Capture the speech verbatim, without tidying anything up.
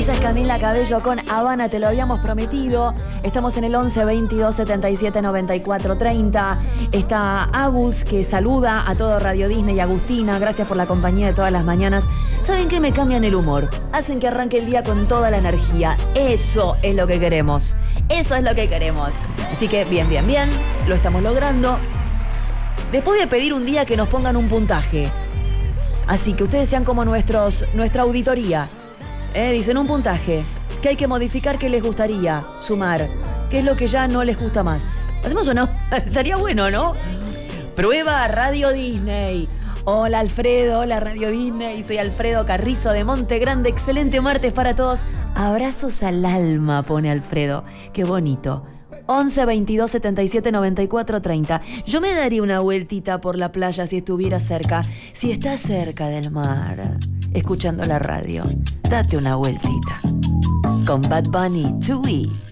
Ella es Camila Cabello con Habana, te lo habíamos prometido. Estamos en el once veintidós setenta y siete noventa y cuatro treinta. Está Agus, que saluda a todo Radio Disney, y Agustina, gracias por la compañía de todas las mañanas. ¿Saben qué? Me cambian el humor. Hacen que arranque el día con toda la energía. Eso es lo que queremos. Eso es lo que queremos. Así que bien, bien, bien. Lo estamos logrando. Después voy a pedir un día que nos pongan un puntaje. Así que ustedes sean como nuestros, nuestra auditoría. Eh, dicen un puntaje. ¿Qué hay que modificar? ¿Qué les gustaría sumar? ¿Qué es lo que ya no les gusta más? ¿Hacemos o no? Estaría bueno, ¿no? Prueba Radio Disney. Hola Alfredo, hola Radio Disney. Soy Alfredo Carrizo de Monte Grande. Excelente martes para todos. Abrazos al alma, pone Alfredo. Qué bonito. once veintidós setenta y siete noventa y cuatro treinta. Yo me daría una vueltita por la playa si estuviera cerca. Si estás cerca del mar, escuchando la radio, date una vueltita. Con Bad Bunny, Chewy.